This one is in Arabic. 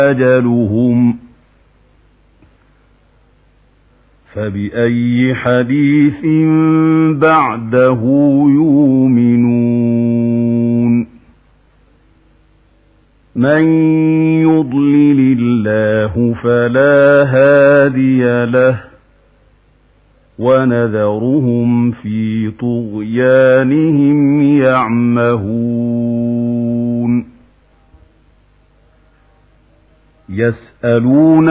أجلهم فبأي حديث بعده يؤمنون من يضلل الله فلا هادي له ونذرهم في طغيانهم يعمهون يسألون